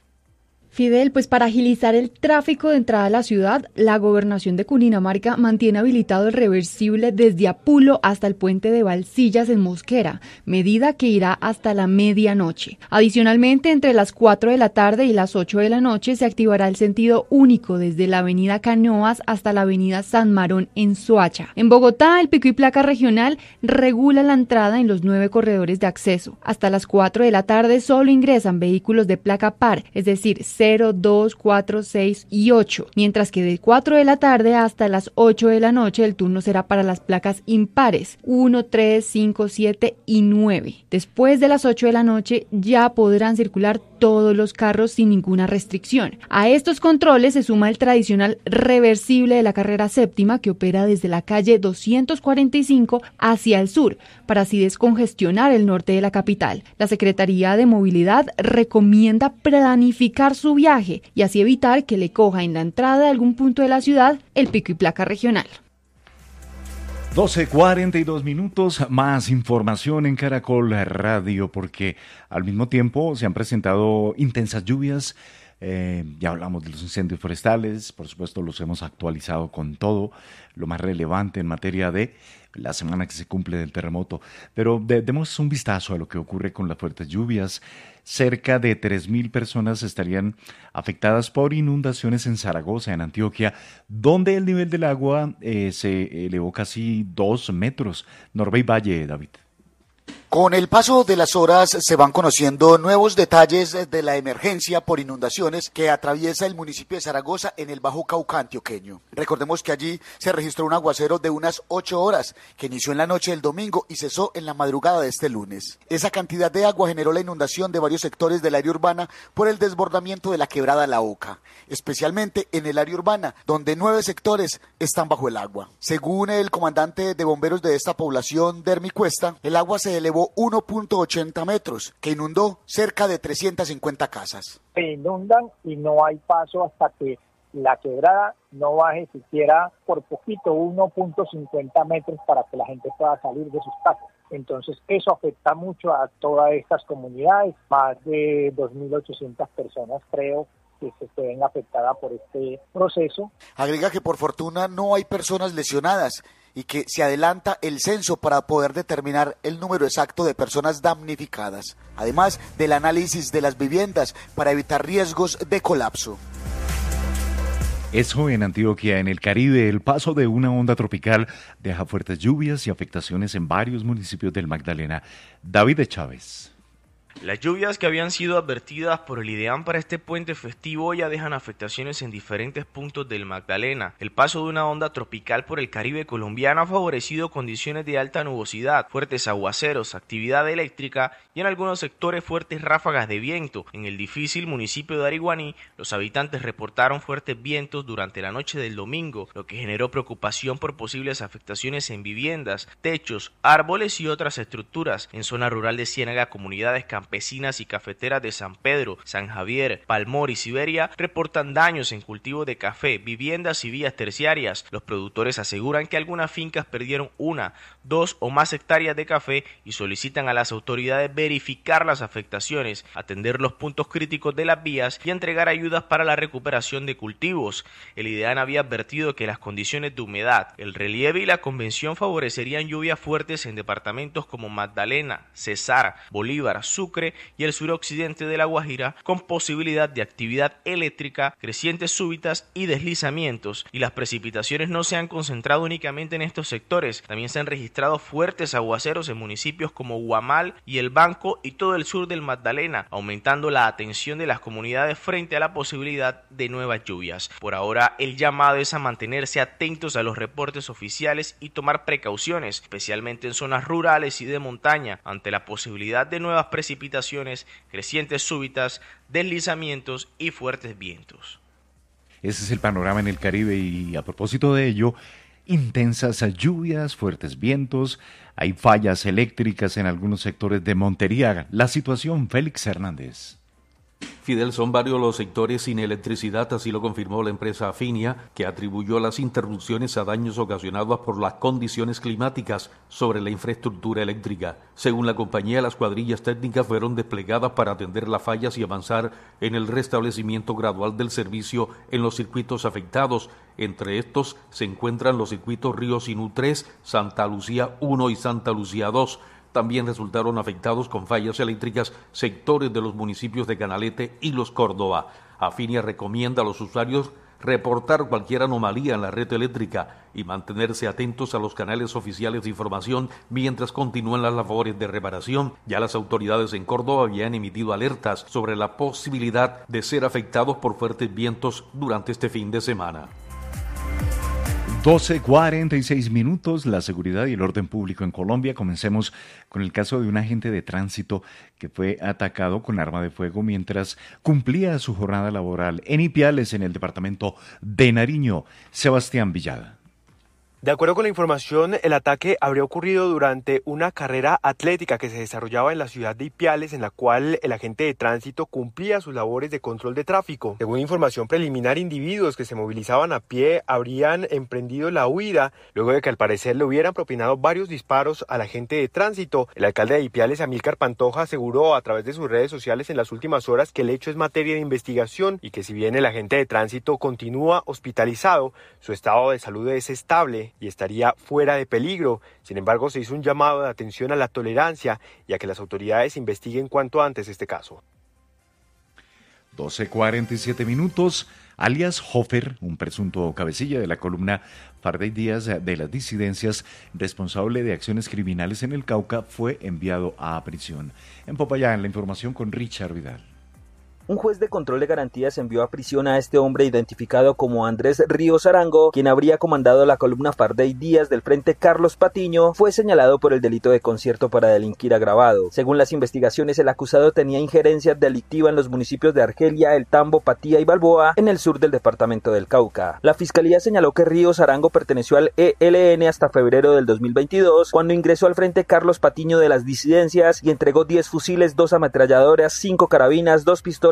Fidel, pues para agilizar el tráfico de entrada a la ciudad, la Gobernación de Cundinamarca mantiene habilitado el reversible desde Apulo hasta el puente de Balsillas en Mosquera, medida que irá hasta la medianoche. Adicionalmente, entre las cuatro de la tarde y las ocho de la noche se activará el sentido único desde la avenida Canoas hasta la avenida San Marón en Soacha. En Bogotá, el pico y placa regional regula la entrada en los nueve corredores de acceso. Hasta las cuatro de la tarde solo ingresan vehículos de placa par, es decir, cero, dos, cuatro, seis y ocho, mientras que de cuatro de la tarde hasta las ocho de la noche el turno será para las placas impares, uno, tres, cinco, siete y nueve. Después de las ocho de la noche ya podrán circular todos los carros sin ninguna restricción. A estos controles se suma el tradicional reversible de la carrera séptima que opera desde la calle doscientos cuarenta y cinco hacia el sur, para así descongestionar el norte de la capital. La Secretaría de Movilidad recomienda planificar su viaje y así evitar que le coja en la entrada de algún punto de la ciudad el pico y placa regional. doce cuarenta y dos minutos, más información en Caracol Radio, porque al mismo tiempo se han presentado intensas lluvias. Eh, ya hablamos de los incendios forestales, por supuesto los hemos actualizado con todo lo más relevante en materia de la semana que se cumple del terremoto, pero de, demos un vistazo a lo que ocurre con las fuertes lluvias. Cerca de tres mil personas estarían afectadas por inundaciones en Zaragoza, en Antioquia, donde el nivel del agua eh, se elevó casi dos metros. Norbey Valle, David. Con el paso de las horas se van conociendo nuevos detalles de la emergencia por inundaciones que atraviesa el municipio de Zaragoza en el Bajo Cauca antioqueño. Recordemos que allí se registró un aguacero de unas ocho horas que inició en la noche del domingo y cesó en la madrugada de este lunes. Esa cantidad de agua generó la inundación de varios sectores del área urbana por el desbordamiento de la quebrada La Oca, especialmente en el área urbana, donde nueve sectores están bajo el agua. Según el comandante de bomberos de esta población, Dermi Cuesta, el agua se elevó uno punto ochenta metros, que inundó cerca de trescientas cincuenta casas. Se inundan y no hay paso hasta que la quebrada no baje siquiera por poquito, uno punto cincuenta metros para que la gente pueda salir de sus casas. Entonces eso afecta mucho a todas estas comunidades, más de dos mil ochocientas personas creo que se ven afectadas por este proceso. Agrega que por fortuna no hay personas lesionadas y que se adelanta el censo para poder determinar el número exacto de personas damnificadas, además del análisis de las viviendas para evitar riesgos de colapso. Eso en Antioquia, en el Caribe, el paso de una onda tropical deja fuertes lluvias y afectaciones en varios municipios del Magdalena. David de Chávez. Las lluvias que habían sido advertidas por el IDEAM para este puente festivo ya dejan afectaciones en diferentes puntos del Magdalena. El paso de una onda tropical por el Caribe colombiano ha favorecido condiciones de alta nubosidad, fuertes aguaceros, actividad eléctrica y en algunos sectores fuertes ráfagas de viento. En el difícil municipio de Ariguaní, los habitantes reportaron fuertes vientos durante la noche del domingo, lo que generó preocupación por posibles afectaciones en viviendas, techos, árboles y otras estructuras. En zona rural de Ciénaga, comunidades campesinas campesinas y cafeteras de San Pedro, San Javier, Palmor y Siberia reportan daños en cultivo de café, viviendas y vías terciarias. Los productores aseguran que algunas fincas perdieron una, dos o más hectáreas de café y solicitan a las autoridades verificar las afectaciones, atender los puntos críticos de las vías y entregar ayudas para la recuperación de cultivos. El IDEAN había advertido que las condiciones de humedad, el relieve y la convección favorecerían lluvias fuertes en departamentos como Magdalena, Cesar, Bolívar, Sucre y el suroccidente de La Guajira, con posibilidad de actividad eléctrica, crecientes súbitas y deslizamientos, y las precipitaciones no se han concentrado únicamente en estos sectores, también se han registrado fuertes aguaceros en municipios como Guamal y El Banco y todo el sur del Magdalena, aumentando la atención de las comunidades frente a la posibilidad de nuevas lluvias. Por ahora, el llamado es a mantenerse atentos a los reportes oficiales y tomar precauciones, especialmente en zonas rurales y de montaña, ante la posibilidad de nuevas precipitaciones crecientes súbitas, deslizamientos y fuertes vientos. Ese es el panorama en el Caribe y a propósito de ello, intensas lluvias, fuertes vientos, hay fallas eléctricas en algunos sectores de Montería. La situación, Félix Hernández. Fidel, son varios los sectores sin electricidad, así lo confirmó la empresa Afinia, que atribuyó las interrupciones a daños ocasionados por las condiciones climáticas sobre la infraestructura eléctrica. Según la compañía, las cuadrillas técnicas fueron desplegadas para atender las fallas y avanzar en el restablecimiento gradual del servicio en los circuitos afectados. Entre estos se encuentran los circuitos Río Sinú tres, Santa Lucía uno y Santa Lucía dos. También resultaron afectados con fallas eléctricas sectores de los municipios de Canalete y Los Córdoba. Afinia recomienda a los usuarios reportar cualquier anomalía en la red eléctrica y mantenerse atentos a los canales oficiales de información mientras continúan las labores de reparación. Ya las autoridades en Córdoba habían emitido alertas sobre la posibilidad de ser afectados por fuertes vientos durante este fin de semana. doce cuarenta y seis minutos, la seguridad y el orden público en Colombia. Comencemos con el caso de un agente de tránsito que fue atacado con arma de fuego mientras cumplía su jornada laboral en Ipiales, en el departamento de Nariño. Sebastián Villada. De acuerdo con la información, el ataque habría ocurrido durante una carrera atlética que se desarrollaba en la ciudad de Ipiales, en la cual el agente de tránsito cumplía sus labores de control de tráfico. Según información preliminar, individuos que se movilizaban a pie habrían emprendido la huida, luego de que al parecer le hubieran propinado varios disparos al agente de tránsito. El alcalde de Ipiales, Amílcar Pantoja, aseguró a través de sus redes sociales en las últimas horas que el hecho es materia de investigación y que si bien el agente de tránsito continúa hospitalizado, su estado de salud es estable y estaría fuera de peligro. Sin embargo, se hizo un llamado de atención a la tolerancia y a que las autoridades investiguen cuanto antes este caso. doce cuarenta y siete minutos. Alias Hofer, un presunto cabecilla de la columna Farday Díaz de las disidencias, responsable de acciones criminales en el Cauca, fue enviado a prisión. En Popayán, la información con Richard Vidal. Un juez de control de garantías envió a prisión a este hombre identificado como Andrés Ríos Arango, quien habría comandado la columna Farday Díaz del Frente Carlos Patiño. Fue señalado por el delito de concierto para delinquir agravado. Según las investigaciones, el acusado tenía injerencia delictiva en los municipios de Argelia, El Tambo, Patía y Balboa, en el sur del departamento del Cauca. La fiscalía señaló que Ríos Arango perteneció al E L N hasta febrero del dos mil veintidós, cuando ingresó al Frente Carlos Patiño de las disidencias y entregó diez fusiles, dos ametralladoras, cinco carabinas, dos pistolas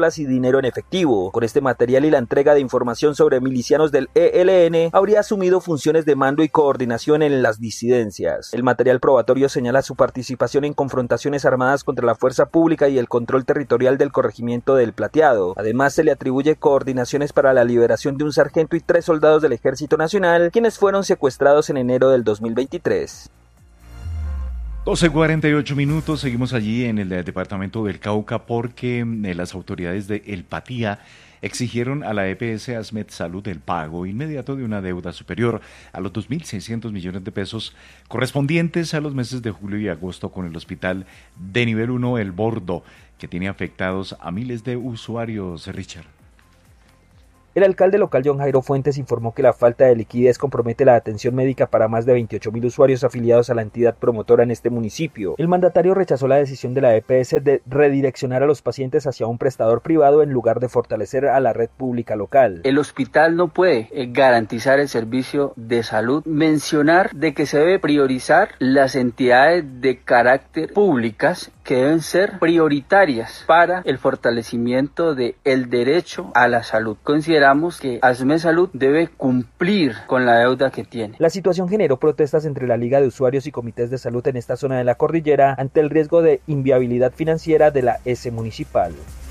pistolas y dinero en efectivo. Con este material y la entrega de información sobre milicianos del E L N, habría asumido funciones de mando y coordinación en las disidencias. El material probatorio señala su participación en confrontaciones armadas contra la fuerza pública y el control territorial del corregimiento del Plateado. Además, se le atribuye coordinaciones para la liberación de un sargento y tres soldados del Ejército Nacional, quienes fueron secuestrados en enero del dos mil veintitrés. doce cuarenta y ocho minutos, seguimos allí en el departamento del Cauca porque eh, las autoridades de El Patía exigieron a la E P S Asmed Salud el pago inmediato de una deuda superior a los dos mil seiscientos millones de pesos correspondientes a los meses de julio y agosto con el hospital de nivel uno El Bordo, que tiene afectados a miles de usuarios. Richard. El alcalde local John Jairo Fuentes informó que la falta de liquidez compromete la atención médica para más de veintiocho mil usuarios afiliados a la entidad promotora en este municipio. El mandatario rechazó la decisión de la E P S de redireccionar a los pacientes hacia un prestador privado en lugar de fortalecer a la red pública local. El hospital no puede garantizar el servicio de salud. Mencionar de que se debe priorizar las entidades de carácter públicas que deben ser prioritarias para el fortalecimiento del derecho a la salud. Consideramos que Asmed Salud debe cumplir con la deuda que tiene. La situación generó protestas entre la Liga de Usuarios y comités de salud en esta zona de la cordillera ante el riesgo de inviabilidad financiera de la E S municipal.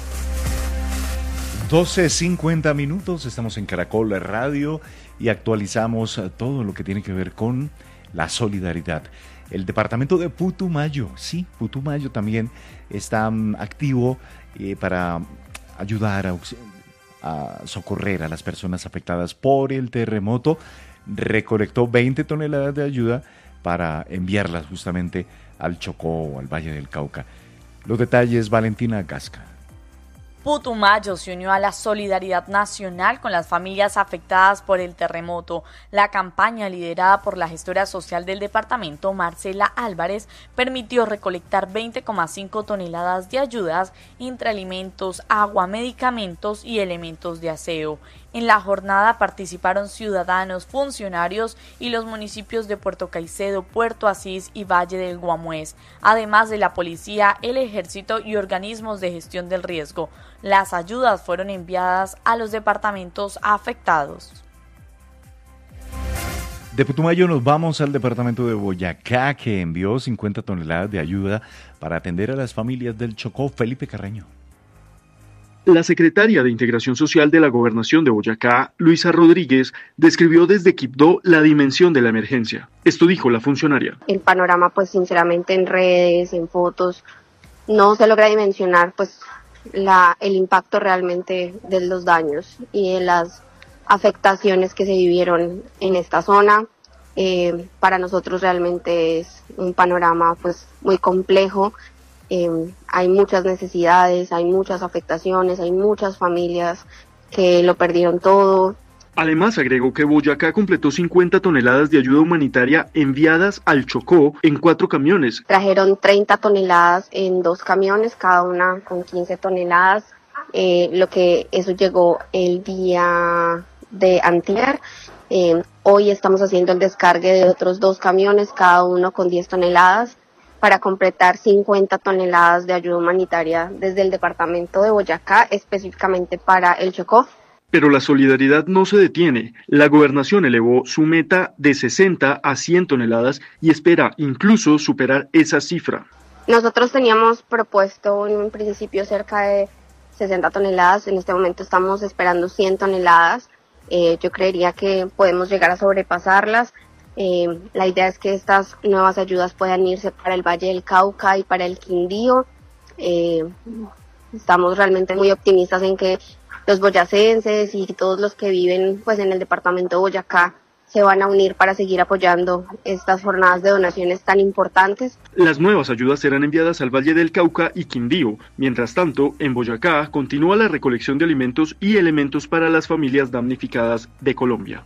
doce cincuenta minutos, estamos en Caracol Radio y actualizamos todo lo que tiene que ver con la solidaridad. El departamento de Putumayo, sí, Putumayo también está um, activo eh, para ayudar a, a socorrer a las personas afectadas por el terremoto. Recolectó veinte toneladas de ayuda para enviarlas justamente al Chocó o al Valle del Cauca. Los detalles, Valentina Gasca. Putumayo se unió a la solidaridad nacional con las familias afectadas por el terremoto. La campaña, liderada por la gestora social del departamento, Marcela Álvarez, permitió recolectar veinte coma cinco toneladas de ayudas entre alimentos, agua, medicamentos y elementos de aseo. En la jornada participaron ciudadanos, funcionarios y los municipios de Puerto Caicedo, Puerto Asís y Valle del Guamués, además de la policía, el ejército y organismos de gestión del riesgo. Las ayudas fueron enviadas a los departamentos afectados. De Putumayo nos vamos al departamento de Boyacá, que envió cincuenta toneladas de ayuda para atender a las familias del Chocó. Felipe Carreño. La secretaria de Integración Social de la Gobernación de Boyacá, Luisa Rodríguez, describió desde Quibdó la dimensión de la emergencia. Esto dijo la funcionaria. El panorama, pues sinceramente en redes, en fotos, no se logra dimensionar pues la, el impacto realmente de los daños y de las afectaciones que se vivieron en esta zona. Eh, para nosotros realmente es un panorama pues muy complejo. Eh, hay muchas necesidades, hay muchas afectaciones, hay muchas familias que lo perdieron todo. Además, agregó que Boyacá completó cincuenta toneladas de ayuda humanitaria enviadas al Chocó en cuatro camiones. Trajeron treinta toneladas en dos camiones, cada una con quince toneladas, eh, lo que eso llegó el día de antier. Eh, hoy estamos haciendo el descargue de otros dos camiones, cada uno con diez toneladas. Para completar cincuenta toneladas de ayuda humanitaria desde el departamento de Boyacá, específicamente para el Chocó. Pero la solidaridad no se detiene. La gobernación elevó su meta de sesenta a cien toneladas y espera incluso superar esa cifra. Nosotros teníamos propuesto en un principio cerca de sesenta toneladas, en este momento estamos esperando cien toneladas. Eh, yo creería que podemos llegar a sobrepasarlas. Eh, la idea es que estas nuevas ayudas puedan irse para el Valle del Cauca y para el Quindío. Eh, estamos realmente muy optimistas en que los boyacenses y todos los que viven pues en el departamento de Boyacá se van a unir para seguir apoyando estas jornadas de donaciones tan importantes. Las nuevas ayudas serán enviadas al Valle del Cauca y Quindío. Mientras tanto, en Boyacá continúa la recolección de alimentos y elementos para las familias damnificadas de Colombia.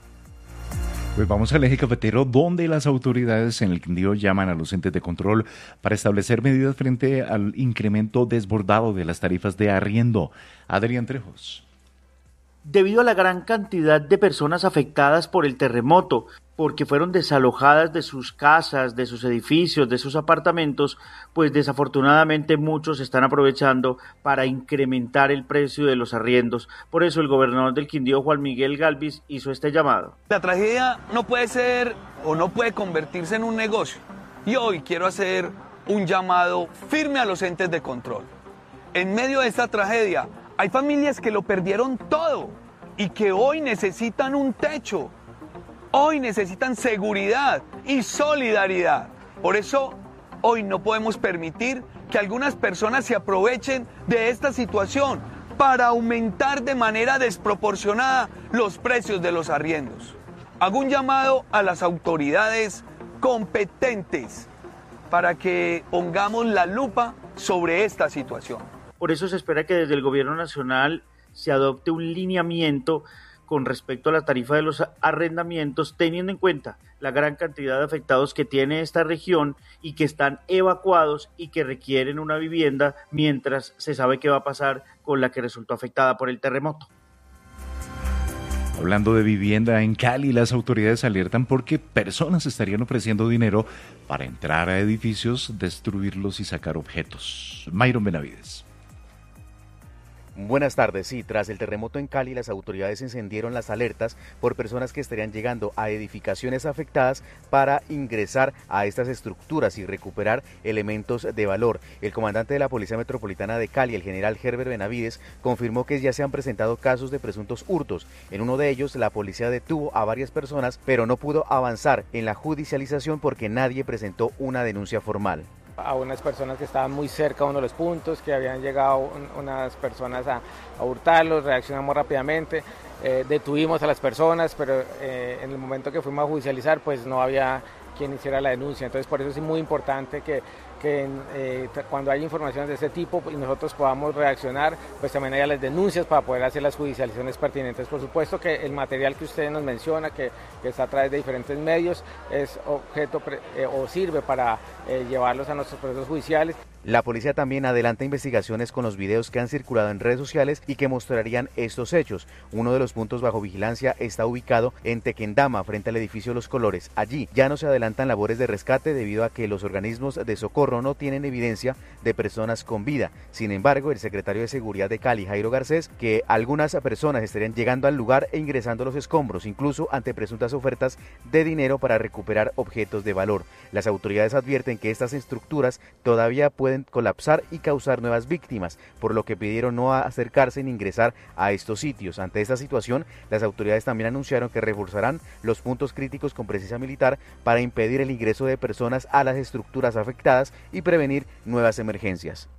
Pues vamos al eje cafetero, donde las autoridades en el Quindío llaman a los entes de control para establecer medidas frente al incremento desbordado de las tarifas de arriendo. Adrián Trejos. Debido a la gran cantidad de personas afectadas por el terremoto, porque fueron desalojadas de sus casas, de sus edificios, de sus apartamentos, pues desafortunadamente muchos están aprovechando para incrementar el precio de los arriendos. Por eso el gobernador del Quindío, Juan Miguel Galvis, hizo este llamado. La tragedia no puede ser o no puede convertirse en un negocio. Y hoy quiero hacer un llamado firme a los entes de control. En medio de esta tragedia hay familias que lo perdieron todo y que hoy necesitan un techo. Hoy necesitan seguridad y solidaridad. Por eso, hoy no podemos permitir que algunas personas se aprovechen de esta situación para aumentar de manera desproporcionada los precios de los arriendos. Hago un llamado a las autoridades competentes para que pongamos la lupa sobre esta situación. Por eso se espera que desde el Gobierno Nacional se adopte un lineamiento con respecto a la tarifa de los arrendamientos, teniendo en cuenta la gran cantidad de afectados que tiene esta región y que están evacuados y que requieren una vivienda mientras se sabe qué va a pasar con la que resultó afectada por el terremoto. Hablando de vivienda en Cali, las autoridades alertan porque personas estarían ofreciendo dinero para entrar a edificios, destruirlos y sacar objetos. Mayron Benavides. Buenas tardes. Sí, tras el terremoto en Cali, las autoridades encendieron las alertas por personas que estarían llegando a edificaciones afectadas para ingresar a estas estructuras y recuperar elementos de valor. El comandante de la Policía Metropolitana de Cali, el general Herbert Benavides, confirmó que ya se han presentado casos de presuntos hurtos. En uno de ellos, la policía detuvo a varias personas, pero no pudo avanzar en la judicialización porque nadie presentó una denuncia formal. A unas personas que estaban muy cerca de uno de los puntos, que habían llegado un, unas personas a, a hurtarlos, reaccionamos rápidamente, eh, detuvimos a las personas, pero eh, en el momento que fuimos a judicializar, pues no había quien hiciera la denuncia. Entonces por eso es muy importante que, que eh, cuando hay informaciones de ese tipo y nosotros podamos reaccionar, pues también haya las denuncias para poder hacer las judicializaciones pertinentes. Por supuesto que el material que usted nos menciona, que, que está a través de diferentes medios, es objeto eh, o sirve para eh, llevarlos a nuestros procesos judiciales. La policía también adelanta investigaciones con los videos que han circulado en redes sociales y que mostrarían estos hechos. Uno de los puntos bajo vigilancia está ubicado en Tequendama, frente al edificio Los Colores. Allí ya no se adelantan labores de rescate debido a que los organismos de socorro no tienen evidencia de personas con vida. Sin embargo, el secretario de Seguridad de Cali, Jairo Garcés, que algunas personas estarían llegando al lugar e ingresando a los escombros, incluso ante presuntas ofertas de dinero para recuperar objetos de valor. Las autoridades advierten que estas estructuras todavía pueden pueden colapsar y causar nuevas víctimas, por lo que pidieron no acercarse ni ingresar a estos sitios. Ante esta situación, las autoridades también anunciaron que reforzarán los puntos críticos con presencia militar para impedir el ingreso de personas a las estructuras afectadas y prevenir nuevas emergencias.